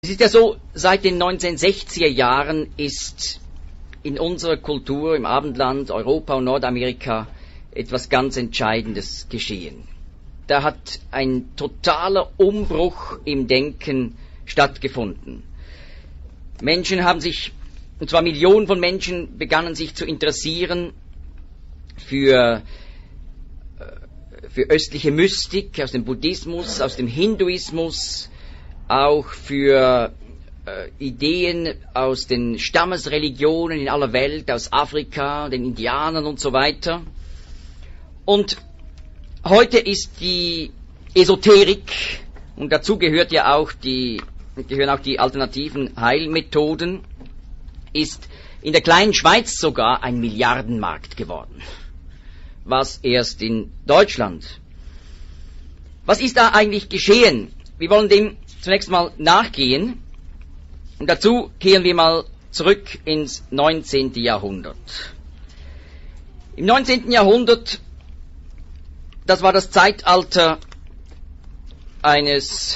Es ist ja so, seit den 1960er Jahren ist in unserer Kultur im Abendland, Europa und Nordamerika etwas ganz Entscheidendes geschehen. Da hat ein totaler Umbruch im Denken stattgefunden. Menschen haben sich, und zwar Millionen von Menschen, begannen sich zu interessieren für östliche Mystik, aus dem Buddhismus, aus dem Hinduismus, auch für Ideen aus den Stammesreligionen in aller Welt, aus Afrika, den Indianern und so weiter. Und heute ist die Esoterik, und dazu gehören auch die alternativen Heilmethoden, ist in der kleinen Schweiz sogar ein Milliardenmarkt geworden. Was erst in Deutschland. Was ist da eigentlich geschehen? Wir wollen dem zunächst mal nachgehen. Und dazu kehren wir mal zurück ins 19. Jahrhundert. Im 19. Jahrhundert, das war das Zeitalter eines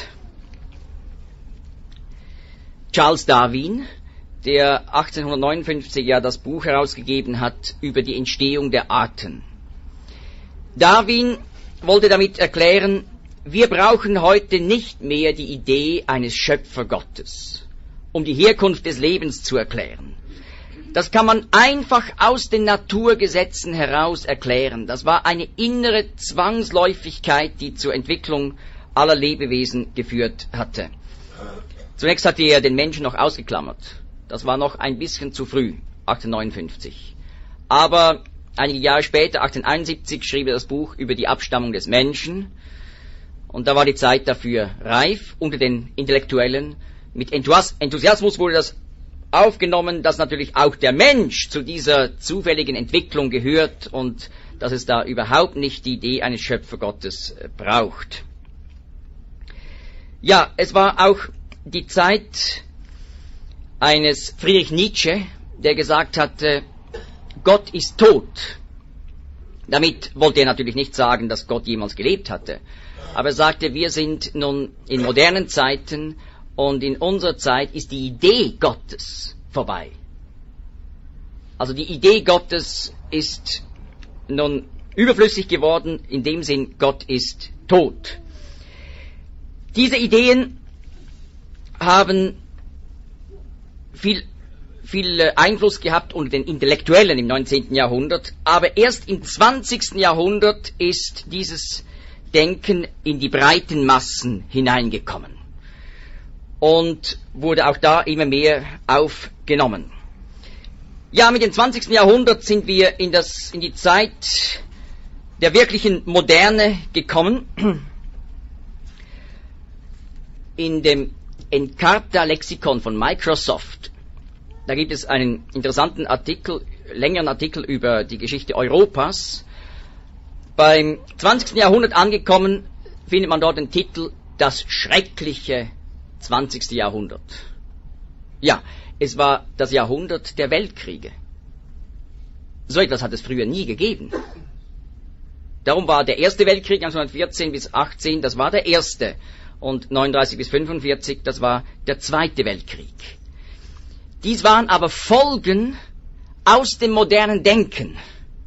Charles Darwin, der 1859 ja das Buch herausgegeben hat über die Entstehung der Arten. Darwin wollte damit erklären, wir brauchen heute nicht mehr die Idee eines Schöpfergottes, um die Herkunft des Lebens zu erklären. Das kann man einfach aus den Naturgesetzen heraus erklären. Das war eine innere Zwangsläufigkeit, die zur Entwicklung aller Lebewesen geführt hatte. Zunächst hatte er den Menschen noch ausgeklammert. Das war noch ein bisschen zu früh, 1859. Aber einige Jahre später, 1871, schrieb er das Buch über die Abstammung des Menschen. Und da war die Zeit dafür reif unter den Intellektuellen. Mit Enthusiasmus wurde das aufgenommen, dass natürlich auch der Mensch zu dieser zufälligen Entwicklung gehört und dass es da überhaupt nicht die Idee eines Schöpfergottes braucht. Ja, es war auch die Zeit eines Friedrich Nietzsche, der gesagt hatte, Gott ist tot. Damit wollte er natürlich nicht sagen, dass Gott jemals gelebt hatte. Aber er sagte, wir sind nun in modernen Zeiten und in unserer Zeit ist die Idee Gottes vorbei. Also die Idee Gottes ist nun überflüssig geworden, in dem Sinn, Gott ist tot. Diese Ideen haben viel Einfluss gehabt unter den Intellektuellen im 19. Jahrhundert, aber erst im 20. Jahrhundert ist dieses Denken in die breiten Massen hineingekommen und wurde auch da immer mehr aufgenommen. Ja, mit dem 20. Jahrhundert sind wir in die Zeit der wirklichen Moderne gekommen. In dem Encarta-Lexikon von Microsoft, da gibt es einen interessanten längeren Artikel über die Geschichte Europas. Beim 20. Jahrhundert angekommen, findet man dort den Titel Das schreckliche 20. Jahrhundert. Ja, es war das Jahrhundert der Weltkriege. So etwas hat es früher nie gegeben. Darum war der erste Weltkrieg 1914 bis 18, das war der erste. Und 39 bis 45, das war der zweite Weltkrieg. Dies waren aber Folgen aus dem modernen Denken.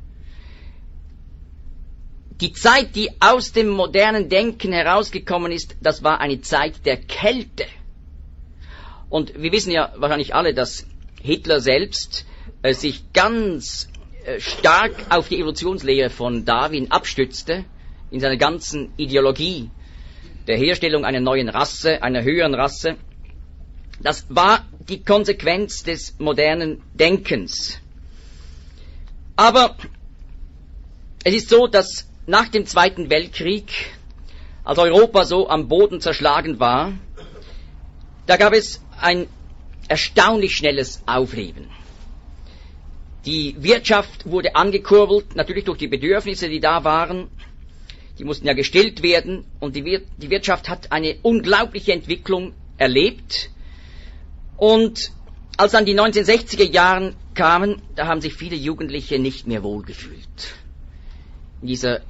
Die Zeit, die aus dem modernen Denken herausgekommen ist, das war eine Zeit der Kälte. Und wir wissen ja wahrscheinlich alle, dass Hitler selbst sich ganz stark auf die Evolutionslehre von Darwin abstützte, in seiner ganzen Ideologie der Herstellung einer neuen Rasse, einer höheren Rasse. Das war die Konsequenz des modernen Denkens. Aber es ist so, dass nach dem Zweiten Weltkrieg, als Europa so am Boden zerschlagen war, da gab es ein erstaunlich schnelles Aufleben. Die Wirtschaft wurde angekurbelt, natürlich durch die Bedürfnisse, die da waren. Die mussten ja gestillt werden und die Wirtschaft hat eine unglaubliche Entwicklung erlebt. Und als dann die 1960er Jahre kamen, da haben sich viele Jugendliche nicht mehr wohlgefühlt. In dieser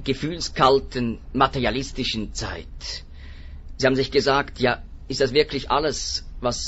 gefühlskalten, materialistischen Zeit. Sie haben sich gesagt, ja, ist das wirklich alles was